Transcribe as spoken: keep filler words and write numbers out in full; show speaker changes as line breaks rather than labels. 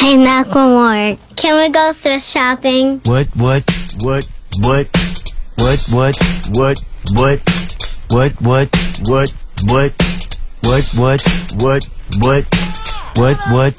Hey, Macklemore, can we go thrift shopping?
What, what, what, what, what, what, what, what, what, what, what, what, what, what, what, what, what, what,